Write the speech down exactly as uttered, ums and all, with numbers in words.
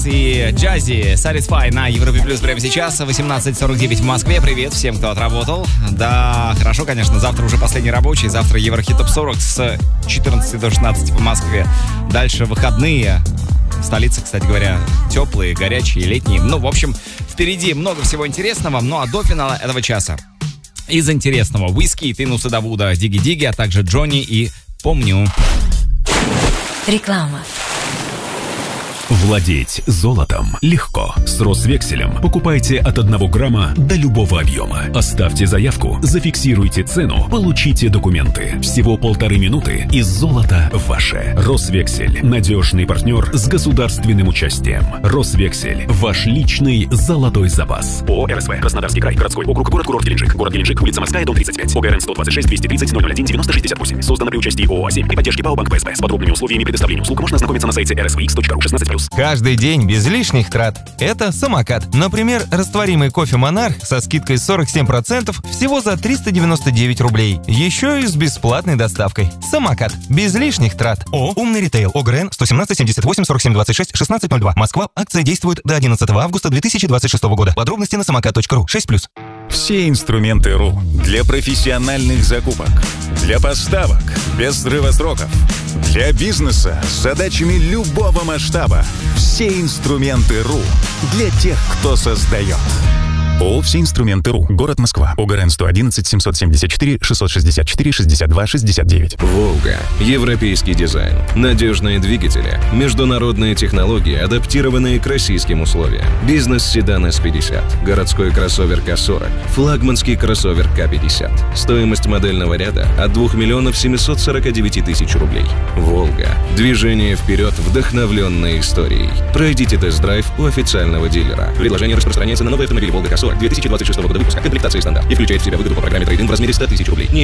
И Джази, Satisfy на Европе Плюс прямо сейчас, восемнадцать сорок девять в Москве. Привет всем, кто отработал. Да, хорошо, конечно, завтра уже последний рабочий. Завтра Еврохит Топ сорок с четырнадцати до шестнадцати по Москве. Дальше выходные. В столице, кстати говоря, теплые, горячие, летние. Ну, в общем, впереди много всего интересного. Ну, а до финала этого часа из интересного Wizkid и Нуса Давуда, Диги-Диги, а также Джонни и Помню. Реклама. Владеть золотом легко. С Росвекселем покупайте от одного грамма до любого объема. Оставьте заявку, зафиксируйте цену, получите документы. Всего полторы минуты, и золото ваше. Росвексель. Надежный партнер с государственным участием. Росвексель. Ваш личный золотой запас. ООО РСВ. Краснодарский край. Городской округ. Город-курорт Геленджик. Город Геленджик. Улица Морская, дом тридцать пять. ОГРН сто двадцать шесть двести тридцать ноль ноль один девяносто шестьдесят восемь. Создано при участии ООО «семь» при поддержке ПАО Банк ПСБ. С подробными условиями предоставления услуг можно ознакомиться на сайте эр эс ви икс точка ру. шестнадцать плюс. Каждый день без лишних трат. Это самокат. Например, растворимый кофе «Монарх» со скидкой сорок семь процентов всего за триста девяносто девять рублей. Еще и с бесплатной доставкой. Самокат. Без лишних трат. О, умный ритейл. ОГРН сто семнадцать семьдесят восемь сорок семь двадцать шесть шестнадцать ноль два. Москва. Акция действует до одиннадцатого августа две тысячи двадцать шестого года. Подробности на самокат точка ру. шесть плюс. Все инструменты РУ для профессиональных закупок, для поставок без срыва сроков, для бизнеса с задачами любого масштаба. Все инструменты РУ для тех, кто создает. ООО «Все инструменты РУ». Город Москва. ОГРН сто одиннадцать семьсот семьдесят четыре шестьсот шестьдесят четыре шестьдесят два шестьдесят девять. «Волга». Европейский дизайн. Надежные двигатели. Международные технологии, адаптированные к российским условиям. Бизнес-седан эс пятьдесят. Городской кроссовер ка сорок. Флагманский кроссовер ка пятьдесят. Стоимость модельного ряда от двух миллионов семьсот сорок девять тысяч рублей. «Волга». Движение вперед, вдохновленной историей. Пройдите тест-драйв у официального дилера. Предложение распространяется на новые автомобили «Волга» ка сорок две тысячи двадцать шестого года выпуска. Комплектация стандарт и включает в себя выгоду по программе трейд-ин в размере сто тысяч рублей. Не